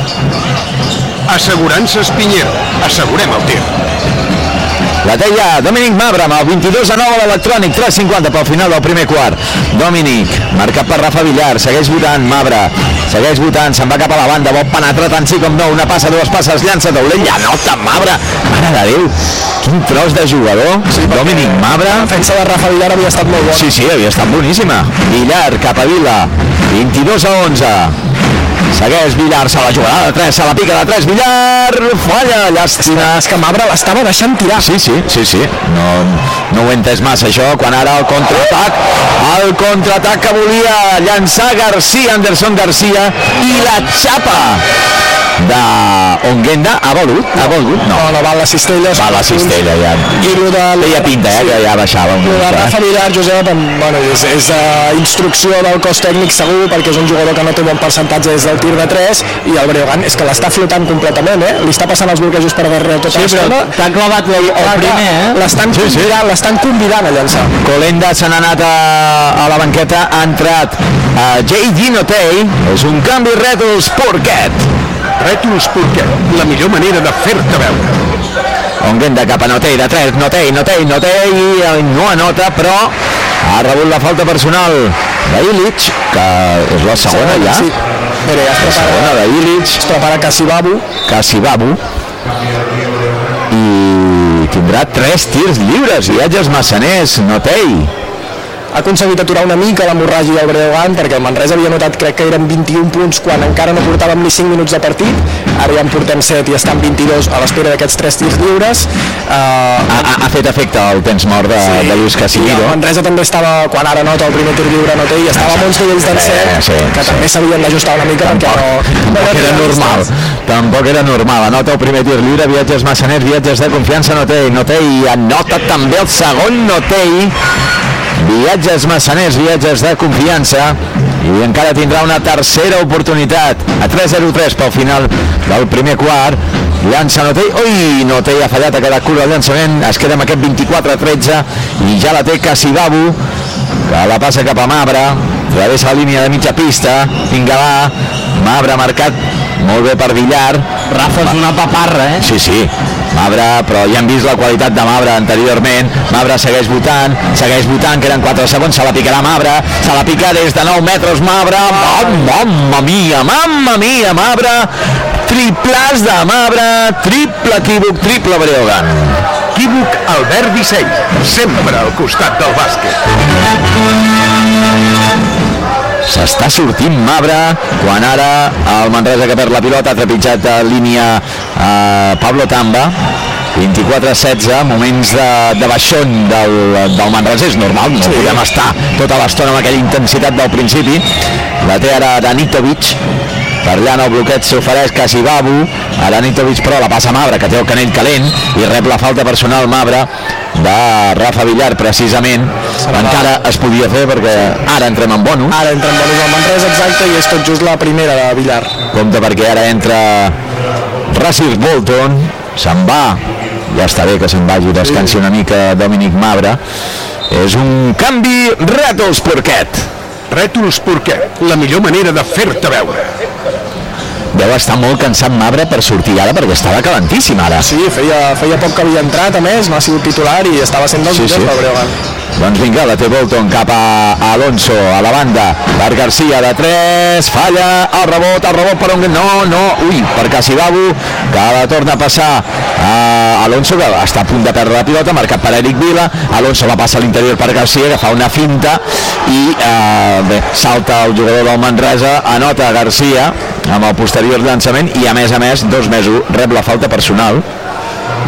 Assegurances Piñero, assegurem el tir. La té ja Dominic Mabra amb el vint-i-dos a nou a l'electrònic, tres cinquanta pel final del primer quart. Dominic, marcat per Rafa Villar, segueix votant Mabra, segueix votant, se'n va cap a la banda, vol penetrar tant sí com no, una passa, dues passes, llança taulell, ja nota Mabra, mare de Déu, quin tros de jugador, sí, Dominic Mabra. La defensa de Rafa Villar havia estat molt bona. Sí, sí, havia estat boníssima. Villar cap a Vila, vint-i-dos a onze. Segueix Villar, se la jugada de tres, se la pica de tres, Villar, falla, llàstima. És que Mabra l'estava deixant tirar. Sí, sí, sí, sí, no, no ho he entès massa això, quan ara el contraatac, el contraatac que volia llançar Garcia, Anderson Garcia, i la xapa de Onguenda ha volut, ha volut, no. No, no, va a la cistella. Va a la cistella, ja. I el de... Feia pinta, eh, sí, que ja baixava. El de Rafa Villar, Josep, bueno, és, és uh, instrucció del cos tècnic segur, perquè és un jugador que no té bon percentatge des del tir de tres, i el Breogán és que l'està flotant completament, eh? Li està passant els bloquejos per darrere tota sí, l'estona. T'ha clavat el, el primer, eh? L'estan sí, convidant, sí. l'estan convidant a llançar. Colenda se n'ha anat a, a la banqueta, ha entrat a J D Notei, és un canvi rètols Porquet. Rètols Porquet, la millor manera de fer-te veure. Onguenda cap a Notei de tres, Notei, Notei, Notei, no anota, però ha rebut la falta personal d'Ilic, que és la segona ja. Sí. Mira, ja es prepara, segona d'Ilic. Es prepara Casibabu. Casibabu. I tindrà tres tirs lliures, Viatges Massaners, Notei. Ha aconseguit aturar una mica l'hemorràgia del Breogán, perquè el Manresa havia notat, crec que eren vint-i-un punts quan encara no portàvem ni cinc minuts de partit, ara ja en portem set i estan vint-i-dos a l'espera d'aquests tres tirs lliures. Uh, ha, ha, ha fet efecte el temps mort de, sí, de Lluís Casimiro. El Manresa també estava, quan ara nota el primer tir lliure no té, i estava amb uns nivells d'encert, eh, sí, que sí. també s'havien d'ajustar una mica, tampoc, perquè no... Tampoc era normal, tampoc era normal. Anota el primer tir lliure, Viatges Massaners, Viatges de confiança, Notei, Notei, anota també el segon Notei. Viatges Massaners, Viatges de confiança, i encara tindrà una tercera oportunitat a tres zero tres pel final del primer quart. Llança Notei, ui, Notei ha fallat, ha quedat curt el llançament, es queda amb aquest vint-i-quatre a tretze i ja la té Casibabu, que la passa cap a Mabra, travessa la línia de mitja pista, vinga va, Mabra marcat molt bé per Villar. Rafa és una paparra, eh? Sí, sí, Mabra, però ja hem vist la qualitat de Mabra anteriorment. Mabra segueix votant, segueix votant, que eren quatre segons, se la picarà Mabra, se la pica des de nou metres Mabra, mamma mia, mamma mia, Mabra, triplàs de Mabra, triple equívoc, triple Breogán. Equívoc Albert Disseny, sempre al costat del bàsquet. S'està sortint Mabra, quan ara el Manresa que perd la pilota, ha trepitjat a línia a Pablo Tamba, vint-i-quatre a setze, moments de, de baixón del, del Manresa, és normal, no sí. Podem estar tota l'estona amb aquella intensitat del principi. La té ara Danitovic, per allà en el bloqueig s'ofereix Casibabu, a Danitovic però la passa Mabra, que té el canell calent, i rep la falta personal Mabra de Rafa Villar, precisament. Encara es podia fer perquè ara entrem en bonus. Ara entrem en bonus al Manresa, exacte, i és tot just la primera de Villar. Compte perquè ara entra Rasir Bolton, se'n va, ja està bé que se'n vagi, descansi una mica Dominic Mabra. És un canvi Rètols Porquet. Rètols Porquet, la millor manera de fer-te veure. Deu estar molt cansat Mabra per sortir ara, perquè estava calentíssim ara. Sí, feia, feia poc que havia entrat, a més, no ha sigut titular i estava sent dels millors del Breogán. Doncs vinga, la té Bolton cap a Alonso, a la banda, per Garcia de tres, falla, el rebot, el rebot per un... No, no, ui, per Casibabu, que la torna a passar a Alonso, que està a punt de perdre la pilota, marcat per Eric Vila. Alonso la passa a l'interior per Garcia, que fa una finta, i eh, bé, salta el jugador del Manresa, anota Garcia amb el posterior llançament, i a més a més, dos mesos, rep la falta personal.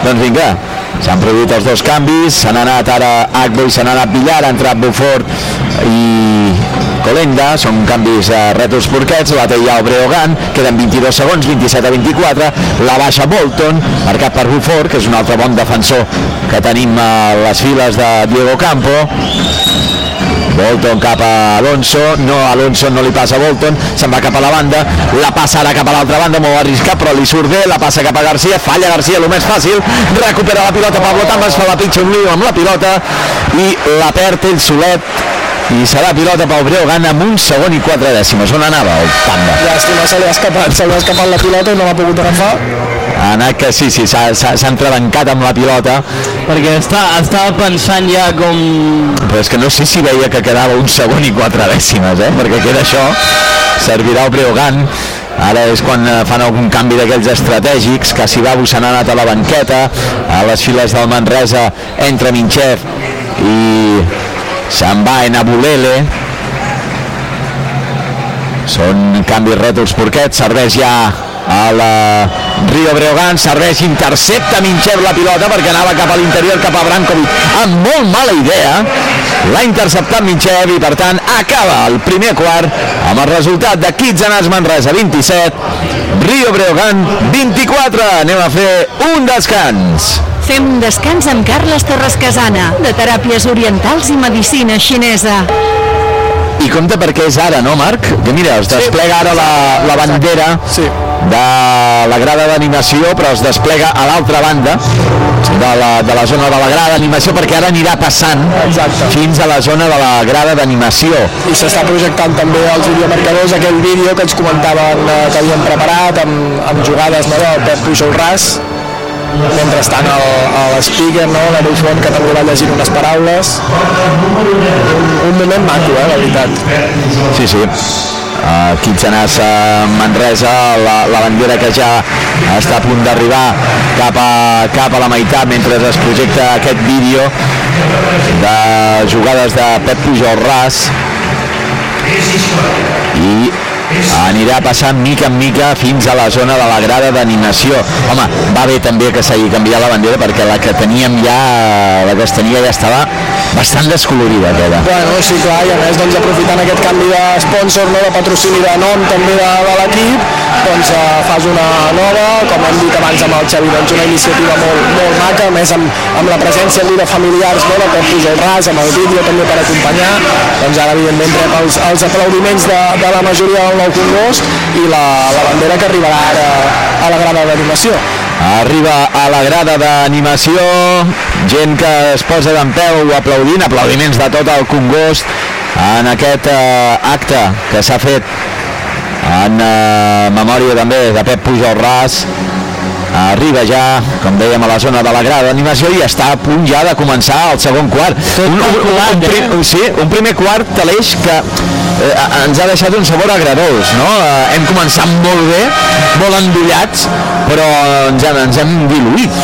Doncs vinga, s'han produït els dos canvis, s'han anat ara Agbo i s'han anat Villar, ha entrat Bufort i Colenda, són canvis a Rètols Porquets, la té ja el Breogán, queden vint-i-dos segons, vint-i-set a vint-i-quatre, la baixa Bolton, marcat per Bufort, que és un altre bon defensor que tenim a les files de Diego Campo. Bolton cap a Alonso, no, Alonso no li passa a Bolton, se'n va cap a la banda, la passa ara cap a l'altra banda, molt arriscat, però li surt bé, la passa cap a García, falla García, el més fàcil, recupera la pilota Pablo Tambas, fa la pitxa un lío amb la pilota i la perd ell solet i serà pilota pel Breogán amb un segon i quatre dècimes. On anava el Tamba? Llàstima, se li ha escapat, se li ha escapat la pilota i no l'ha pogut agafar. Ha anat que sí, sí, s'ha entrebancat amb la pilota. Perquè està, estava pensant ja com... Però és que no sé si veia que quedava un segon i quatre dècimes, eh? Perquè queda això, servirà el Breogán. Ara és quan fan algun canvi d'aquells estratègics. Casibabo se n'ha anat a la banqueta, a les files del Manresa entra Minchev i se'n va en Abulele. Són canvis Rètols Porquets, serveix ja a la Rio Breogán, serveix, intercepta Minchev la pilota perquè anava cap a l'interior, cap a Brankovic, amb molt mala idea, l'ha interceptat Minchev i per tant acaba el primer quart amb el resultat de Kitsanàs Manresa vint-i-set, Rio Breogán vint-i-quatre. Anem a fer un descans. Fem un descans amb Carles Torrescasana, de Teràpies Orientals i Medicina Xinesa. I compte perquè és ara, no, Marc? Que mira, es desplega ara la, la bandera sí. de la grada d'animació, però es desplega a l'altra banda de la, de la zona de la grada d'animació, perquè ara anirà passant Exacte. fins a la zona de la grada d'animació. I s'està projectant també els videomarcadors, aquell vídeo que ens comentaven eh, que havien preparat amb, amb jugades, no, del Pep Pujol Ras. Mentrestant a l'speaker, no, l'Eric Font, que també va llegint unes paraules. Un, un moment maco, eh, la veritat. Sí, sí. Uh, Kitsanàs uh, Manresa, la, la bandera que ja està a punt d'arribar cap, a, cap a la meitat mentre es projecta aquest vídeo de jugades de Pep Pujol Ras i anirà passant mica en mica fins a la zona de la grada d'animació. Home, va bé també que s'hagi canviat la bandera perquè la que teníem ja, la que es tenia ja estava bastant descolorida queda. Bueno, sí, clar, i a més doncs, aprofitant aquest canvi de sponsor, no, de patrocini de nom també de, de l'equip, doncs eh, fas una nova, com hem dit abans amb el Xavi, doncs una iniciativa molt, molt maca, a més amb, amb la presència de familiars, no, del Pep Pujol Ras, amb el vídeo també per acompanyar, doncs ara evidentment rep els, els aplaudiments de, de la majoria del nou congost i la, la bandera que arribarà ara a la grada d'animació. Arriba a la grada d'animació, gent que es posa d'empeu aplaudint, aplaudiments de tot el congost en aquest eh, acte que s'ha fet en eh, memòria també de Pep Pujol Ras. Arriba ja, com dèiem, a la zona de la grada d'animació i està a punt ja de començar el segon quart. Un, un, un, un, prim, sí, un primer quart, Aleix, que eh, ens ha deixat un sabor agradós, no? Eh, hem començat molt bé, molt endollats, però ens hem, ens hem diluït.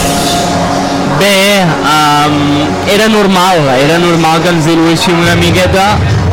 Bé, um, era normal, era normal que ens diluíssim una miqueta,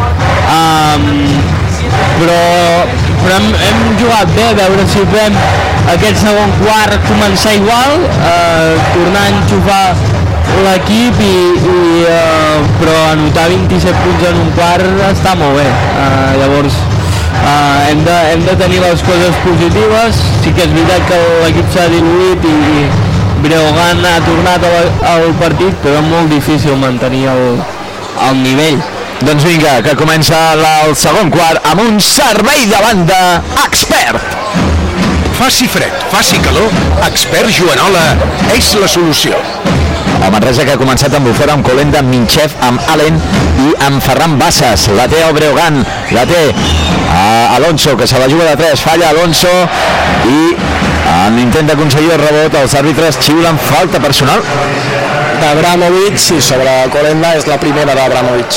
um, però, però hem, hem jugat bé, a veure si fem aquest segon quart començar igual, eh, tornar a enxufar l'equip i, i eh, però anotar vint-i-set punts en un quart està molt bé. Eh, llavors eh, hem, de, hem de tenir les coses positives. Sí que és veritat que l'equip s'ha diluït i, i Breogán ha tornat al, al partit, però és molt difícil mantenir el, el nivell. Doncs vinga, que comença la, el segon quart amb un servei de banda expert. Faci fred, faci calor, Expert Joanola és la solució. El Manresa que ha començat amb Bufort, amb Colenda, amb Minchev, amb Allen i amb Ferran Bassas. La té el Breogán, la té uh, Alonso, que se la juga de tres, falla Alonso i en l'intent d'aconseguir el rebot els àrbitres xiulen falta personal d'Abramovic i sobre Colenda és la primera d'Abramovic.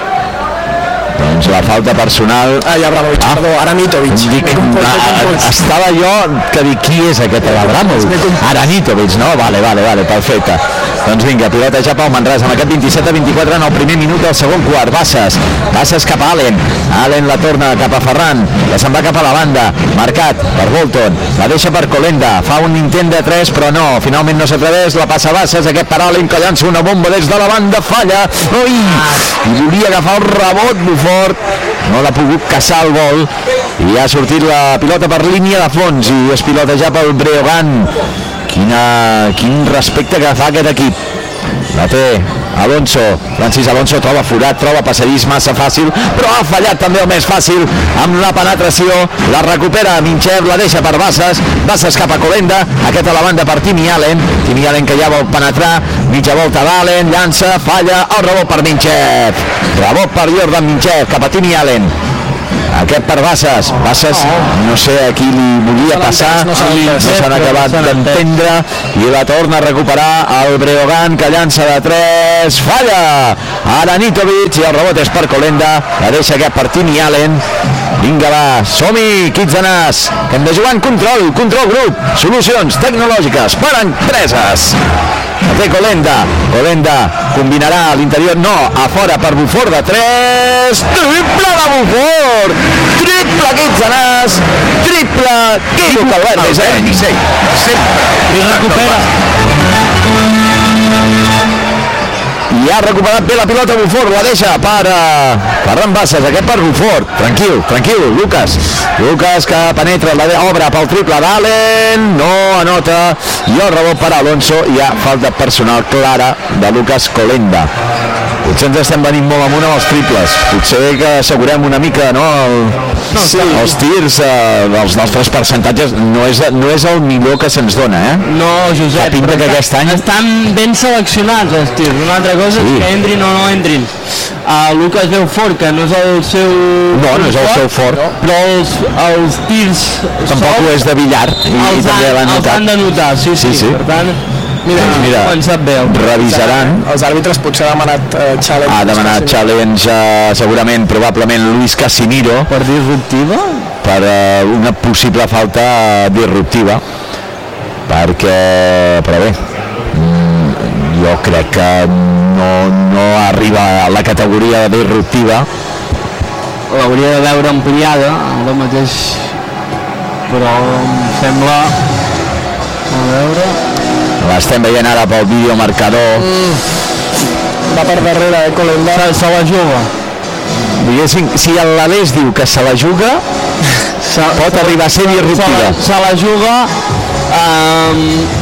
Doncs la falta personal... Ai, Abramovic, ah, perdó, Aranitovic. Dic, a, estava jo que dic qui és aquest Abramovic. Aranitovic, no? Vale, vale, vale, perfecte. Doncs vinga, pilota ja pel Manresa, amb aquest vint-i-set a vint-i-quatre en el primer minut del segon quart. Bassas, Bassas cap a Allen, Allen la torna cap a Ferran, que se'n va cap a la banda, marcat per Bolton, la deixa per Colenda, fa un intent de tres però no, finalment no s'atreveix, la passa Bassas, aquest per Allen que llança una bomba des de la banda, falla, ui, i volia agafar el rebot Bufort, no l'ha pogut caçar el gol i ha sortit la pilota per línia de fons i es pilota ja pel Breogán. Quina, quin respecte que fa aquest equip. La té Alonso, Francis Alonso troba forat, troba passadís massa fàcil, però ha fallat també el més fàcil amb la penetració, la recupera Minchev, la deixa per Bassas, Bassas cap a Colenda, aquest a la banda per Timi Allen, Timi Allen que ja vol penetrar, mitja volta d'Allen, llança, falla, el rebot per Minchev, rebot per Jordan Minchev, cap a Timi Allen. Aquest per Bassas, Bassas no sé a qui li volia passar, no s'han acabat d'entendre i la torna a recuperar el Breogán que llança de tres, falla ara Nitovic i el rebot és per Colenda, la deixa aquest per Timi Allen. Vinga va, som-hi, Kids de Nas, que hem de jugar en control, control grup, solucions tecnològiques per empreses. La té Colenda, Colenda combinarà a l'interior, no, a fora per Bufort de tres, triple de Bufort, triple Kids de Nas, triple Quico Albert Disseny, i recupera. I ha recuperat bé la pilota Bufort, la deixa per uh, Ferran Bassas, aquest per Bufort, tranquil, tranquil, Lucas, Lucas que penetra, la obra pel triple d'Allen, no anota, i el rebot per Alonso, i hi ha falta personal clara de Lucas Colenda. Potser ens estem venint molt amunt amb els triples, potser que assegurem una mica, no, el, no sí. els tirs eh, dels nostres percentatges, no és, no és el millor que se'ns dona, eh? No, Josep, pinta que aquest any estan ben seleccionats els tirs, una altra cosa sí. és que entrin o no entrin. Uh, Lucas veu fort, que no és el seu... No, no és el seu fort. No. Però els, els tirs... Tampoc ho és de billar. I, els, i també han, els han de notar, sí, sí. sí, sí. Per tant, mira, doncs mira bé. Revisaran. Els àrbitres potser ha demanat uh, challenge. Ha demanat challenge, uh, segurament, probablement, Luis Casimiro. Per disruptiva? Per uh, una possible falta disruptiva. Perquè, però bé, jo crec que no, no arriba a la categoria de disruptiva. L'hauria de veure ampliada, ara mateix, però em sembla... A veure... L'estem veient ara pel videomarcador. Mm. Va per darrere, eh, Colenda. Se, se la juga. Diguéssim, si l'Alés diu que se la juga, se, pot se, arribar a ser disruptiva. Se, se la juga... Um,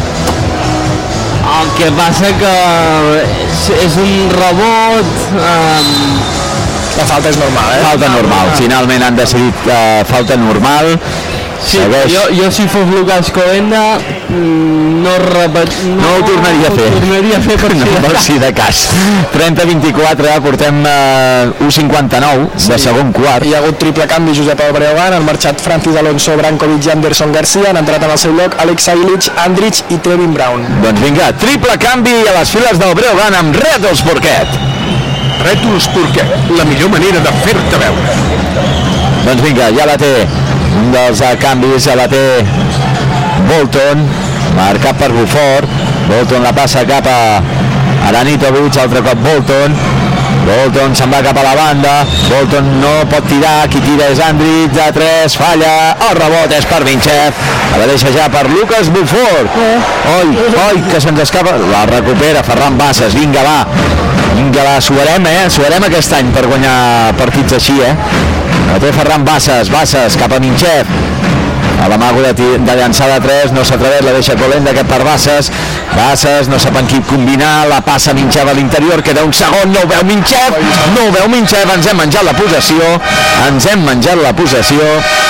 el que passa que és, és un rebot... Um, la falta és normal, eh? Falta normal. Finalment han decidit uh, falta normal. Sí, jo, jo si fos Lucas Colenda no, repet, no, no ho tornaria a fer, ho tornaria a fer per, no, si, per si de cas. Trenta a vint-i-quatre, portem uh, u cinquanta-nou sí. de segon quart. Hi ha hagut triple canvi, Josep Breogán, han marxat Francis Alonso, Brankovic i Anderson Garcia, han entrat en el seu lloc Alex Ailic, Andrich i Trevin Brown. Doncs vinga, triple canvi a les files del Breogán amb Rètols Porquet. Rètols Porquet, la millor manera de fer-te veure. Doncs vinga, ja la té. Un dels uh, canvis ja la té Bolton, marcat per Bufort. Bolton la passa cap a Aranitovic, altre cop Bolton. Bolton se'n va cap a la banda, Bolton no pot tirar, qui tira és Andrich, de tres, falla, el rebot és per Minchev, la deixa ja per Lucas Bufort. Oi, oi, que se'ns escapa, la recupera Ferran Bassas, vinga va, vinga va, suarem, eh, suarem aquest any per guanyar partits així, eh. La té Ferran Bassas, Bassas cap a Minchev, a l'amago de, de llançar de tres, no s'atreveix, la deixa Colenda, aquest per Bassas, Bassas no sap en qui combinar, la passa Minchev a l'interior, queda un segon, no ho veu Minchev, no ho veu Minchev, ens hem menjat la possessió, ens hem menjat la possessió.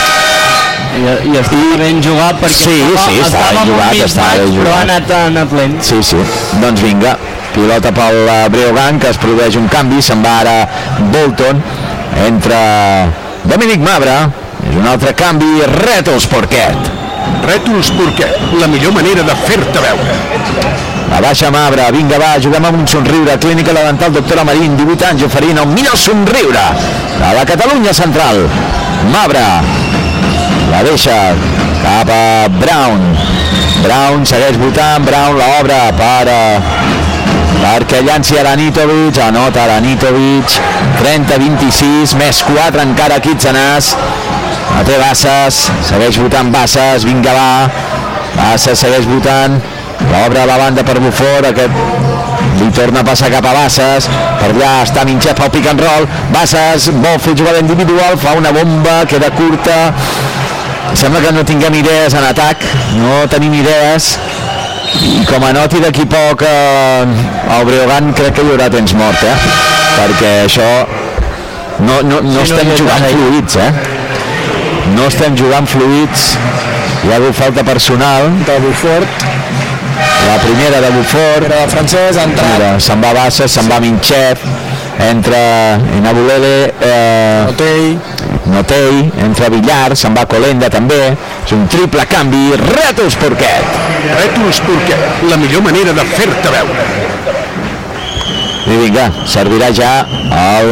I, i està ben jugat perquè sí, estava, sí, està estava ben jugat, està ben jugat, però ha anat, ha anat lent. Sí, sí, doncs vinga, pilota pel Breogán, que es produeix un canvi, se'n va ara Bolton, entra Dominic Mabra, és un altre canvi, Rètols Porquet. Rètols Porquet, la millor manera de fer-te veure. La baixa Mabra, vinga va, juguem amb un somriure, Clínica La Dental Doctora Marín, divuit anys, oferint el millor somriure de la Catalunya Central. Mabra, la deixa cap a Brown. Brown segueix votant, Brown la obra per perquè llanci Aranitovic, anota Aranitovic, trenta vint-i-sis, més quatre encara Kitsanàs, la té Bassas, segueix votant Bassas, vinga va, Bassas segueix votant, l'obre a la banda per Bufort, aquest li torna a passar cap a Bassas, per allà està Minxef al pick and roll, Bassas vol fer jugada individual, fa una bomba, queda curta, sembla que no tinguem idees en atac, no tenim idees, i com a noti d'aquí poc eh, al Breogán crec que hi haurà temps mort, eh? Perquè això no, no, no sí, estem no jugant fluids, eh? No estem jugant fluids, hi ha hagut falta personal de Bufort, la primera de Bufort, era de francès, ha entrat. Mira, se'n va Bassas, se'n va Minxef, entra Inabulele, eh, Notei, Notei, entra Villar, se'n va Colenda també, és un triple canvi, Rètols Porquet. Rètols Porquet, la millor manera de fer-te veure. I vinga, servirà ja el